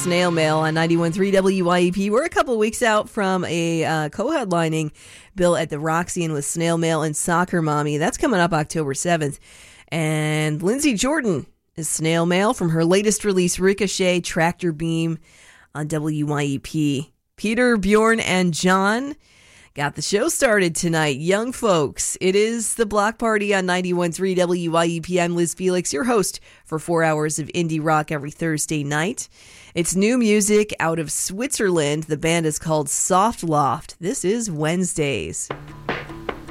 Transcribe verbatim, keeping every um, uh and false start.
Snail Mail on ninety-one point three W Y E P. We're a couple weeks out from a uh, co-headlining bill at the Roxy and with Snail Mail and Soccer Mommy. That's coming up October seventh. And Lindsey Jordan is Snail Mail from her latest release, Ricochet Tractor Beam on W Y E P. Peter, Bjorn, and John got the show started tonight. Young folks, it is the Block Party on ninety-one point three W Y E P. I'm Liz Felix, your host for four hours of indie rock every Thursday night. It's new music out of Switzerland. The band is called Soft Loft. This is Wednesdays.